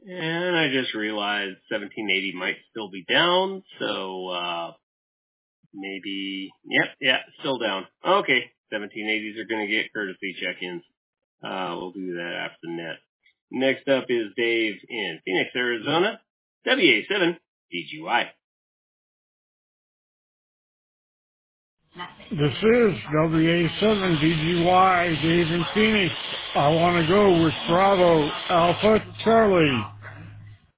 And I just realized 1780 might still be down, so maybe, yeah, still down. Okay, 1780s are going to get courtesy check-ins. We'll do that after the net. Next up is Dave in Phoenix, Arizona, WA7 DGY. This is WA7DGY, Dave in Phoenix. I want to go with Bravo Alpha Charlie.